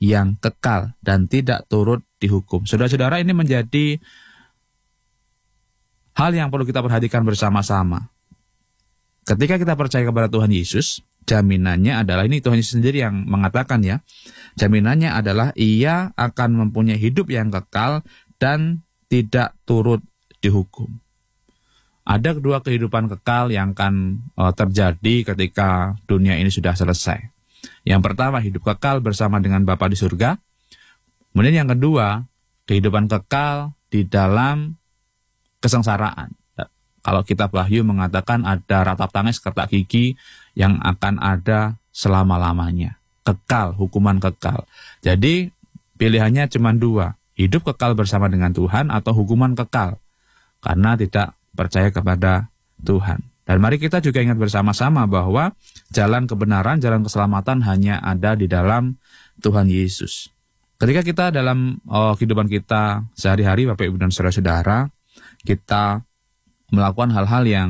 yang kekal dan tidak turut dihukum. Saudara-saudara, ini menjadi hal yang perlu kita perhatikan bersama-sama. Ketika kita percaya kepada Tuhan Yesus, jaminannya adalah, ini Tuhan Yesus sendiri yang mengatakan ya, jaminannya adalah Ia akan mempunyai hidup yang kekal dan tidak turut dihukum. Ada kedua kehidupan kekal yang akan terjadi ketika dunia ini sudah selesai. Yang pertama, hidup kekal bersama dengan Bapa di surga. Kemudian yang kedua, kehidupan kekal di dalam kesengsaraan. Kalau kitab Wahyu mengatakan ada ratap tangis, kertak gigi yang akan ada selama-lamanya. Kekal, hukuman kekal. Jadi pilihannya cuma dua, hidup kekal bersama dengan Tuhan atau hukuman kekal, karena tidak percaya kepada Tuhan. Dan mari kita juga ingat bersama-sama bahwa jalan kebenaran, jalan keselamatan hanya ada di dalam Tuhan Yesus. Ketika kita dalam kehidupan kita sehari-hari, Bapak Ibu dan saudara-saudara, kita melakukan hal-hal yang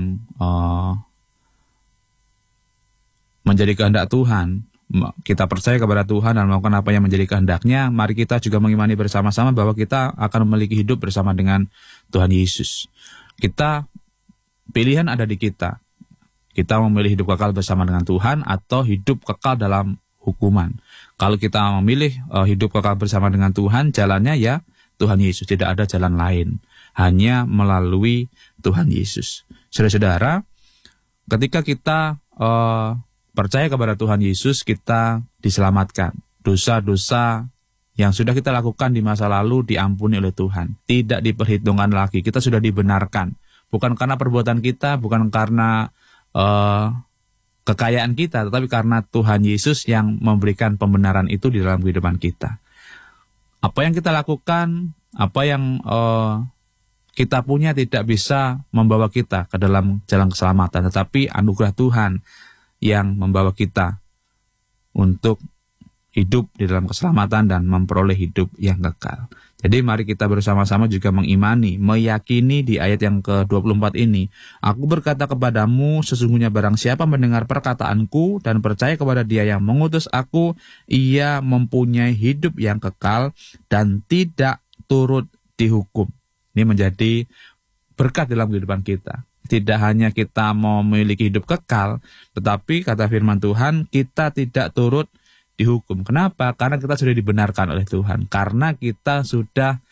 menjadi kehendak Tuhan, kita percaya kepada Tuhan dan melakukan apa yang menjadi kehendak-Nya, mari kita juga mengimani bersama-sama bahwa kita akan memiliki hidup bersama dengan Tuhan Yesus. Pilihan ada di kita. Kita memilih hidup kekal bersama dengan Tuhan atau hidup kekal dalam hukuman. Kalau kita memilih hidup kekal bersama dengan Tuhan, jalannya ya Tuhan Yesus, tidak ada jalan lain. Hanya melalui Tuhan Yesus. Saudara-saudara, ketika kita percaya kepada Tuhan Yesus, kita diselamatkan. Dosa-dosa yang sudah kita lakukan di masa lalu diampuni oleh Tuhan. Tidak diperhitungkan lagi, kita sudah dibenarkan. Bukan karena perbuatan kita, bukan karena kekayaan kita, tetapi karena Tuhan Yesus yang memberikan pembenaran itu di dalam kehidupan kita. Apa yang kita lakukan, apa yang kita punya tidak bisa membawa kita ke dalam jalan keselamatan, tetapi anugerah Tuhan yang membawa kita untuk hidup di dalam keselamatan dan memperoleh hidup yang kekal. Jadi mari kita bersama-sama juga mengimani, meyakini di ayat yang ke-24 ini. Aku berkata kepadamu, sesungguhnya barang siapa mendengar perkataanku dan percaya kepada Dia yang mengutus aku, ia mempunyai hidup yang kekal dan tidak turut dihukum. Ini menjadi berkat dalam kehidupan kita. Tidak hanya kita memiliki hidup kekal, tetapi kata firman Tuhan, kita tidak turut dihukum. Kenapa? Karena kita sudah dibenarkan oleh Tuhan. Karena kita sudah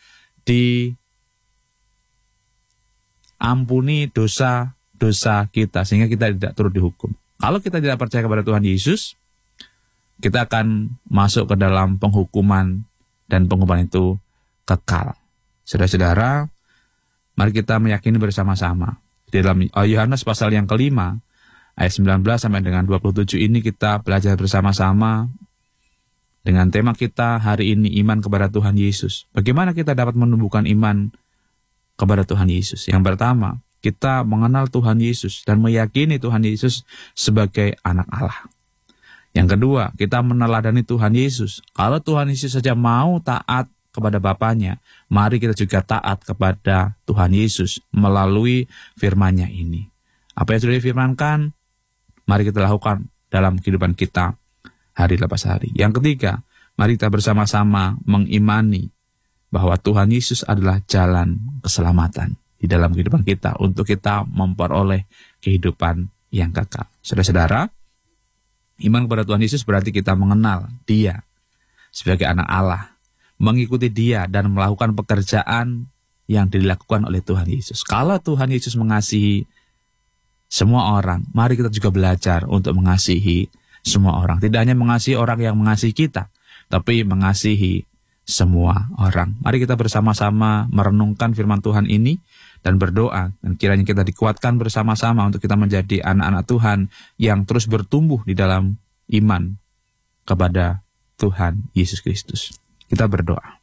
diampuni dosa-dosa kita, sehingga kita tidak turut dihukum. Kalau kita tidak percaya kepada Tuhan Yesus, kita akan masuk ke dalam penghukuman, dan penghukuman itu kekal. Saudara-saudara, mari kita meyakini bersama-sama. Di dalam Yohanes pasal yang kelima, ayat 19 sampai dengan 27 ini kita belajar bersama-sama dengan tema kita hari ini, iman kepada Tuhan Yesus. Bagaimana kita dapat menumbuhkan iman kepada Tuhan Yesus? Yang pertama, kita mengenal Tuhan Yesus dan meyakini Tuhan Yesus sebagai anak Allah. Yang kedua, kita meneladani Tuhan Yesus. Kalau Tuhan Yesus saja mau taat kepada Bapanya, mari kita juga taat kepada Tuhan Yesus melalui firman-Nya ini. Apa yang sudah difirmankan, mari kita lakukan dalam kehidupan kita hari lepas hari. Yang ketiga, mari kita bersama-sama mengimani bahwa Tuhan Yesus adalah jalan keselamatan di dalam kehidupan kita untuk kita memperoleh kehidupan yang kekal. Saudara-saudara, iman kepada Tuhan Yesus berarti kita mengenal Dia sebagai anak Allah, mengikuti Dia dan melakukan pekerjaan yang dilakukan oleh Tuhan Yesus. Kalau Tuhan Yesus mengasihi semua orang, mari kita juga belajar untuk mengasihi semua orang. Tidak hanya mengasihi orang yang mengasihi kita, tapi mengasihi semua orang. Mari kita bersama-sama merenungkan firman Tuhan ini dan berdoa, dan kiranya kita dikuatkan bersama-sama untuk kita menjadi anak-anak Tuhan yang terus bertumbuh di dalam iman kepada Tuhan Yesus Kristus. Kita berdoa.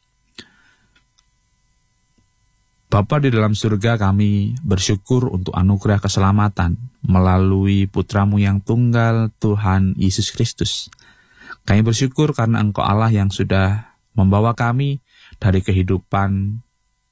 Bapa di dalam surga, kami bersyukur untuk anugerah keselamatan melalui Putra-Mu yang tunggal, Tuhan Yesus Kristus. Kami bersyukur karena Engkau Allah yang sudah membawa kami dari kehidupan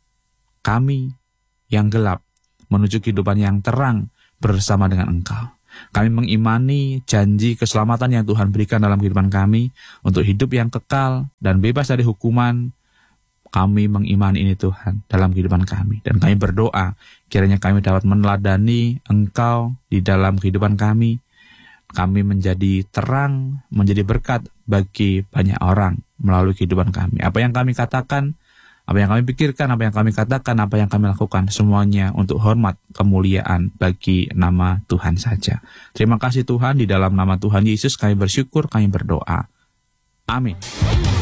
kami yang gelap menuju kehidupan yang terang bersama dengan Engkau. Kami mengimani janji keselamatan yang Tuhan berikan dalam kehidupan kami untuk hidup yang kekal dan bebas dari hukuman. Kami mengimani ini Tuhan dalam kehidupan kami. Dan kami berdoa kiranya kami dapat meneladani Engkau di dalam kehidupan kami. Kami menjadi terang, menjadi berkat bagi banyak orang melalui kehidupan kami. Apa yang kami katakan, apa yang kami pikirkan, apa yang kami katakan, apa yang kami lakukan, semuanya untuk hormat, kemuliaan bagi nama Tuhan saja. Terima kasih Tuhan, di dalam nama Tuhan Yesus kami bersyukur, kami berdoa. Amin.